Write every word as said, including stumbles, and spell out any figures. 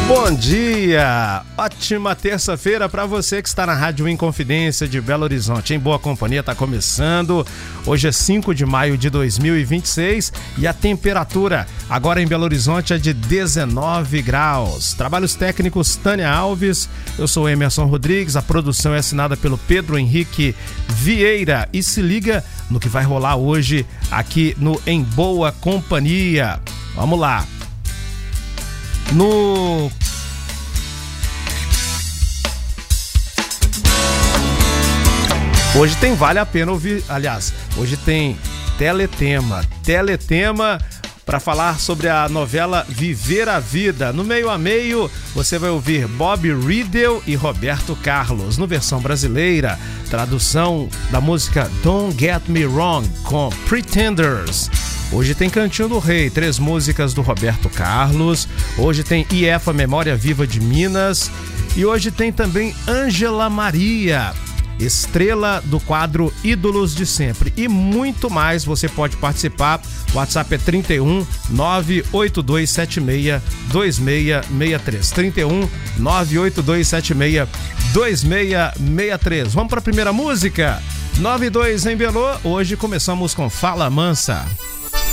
Bom dia! Ótima terça-feira para você que está na Rádio Inconfidência de Belo Horizonte. Em boa companhia, está começando. Hoje é cinco de maio de dois mil e vinte e seis e a temperatura agora em Belo Horizonte é de dezenove graus. Trabalhos técnicos Tânia Alves, eu sou Emerson Rodrigues, a produção é assinada pelo Pedro Henrique Vieira e se liga no que vai rolar hoje aqui no Em Boa Companhia. Vamos lá! No Hoje tem Vale a Pena Ouvir, aliás, hoje tem Teletema, Teletema para falar sobre a novela Viver a Vida. No meio a meio, você vai ouvir Bob Riddle e Roberto Carlos, no versão brasileira, tradução da música Don't Get Me Wrong, com Pretenders. Hoje tem Cantinho do Rei, três músicas do Roberto Carlos. Hoje tem I E F A Memória Viva de Minas. E hoje tem também Ângela Maria, estrela do quadro Ídolos de Sempre. E muito mais, você pode participar. O WhatsApp é trinta e um, nove oito dois sete seis, dois seis seis três. trinta e um, nove oito dois sete seis, dois seis seis três. Vamos para a primeira música? nove e dois em Belô. Hoje começamos com Fala Mansa.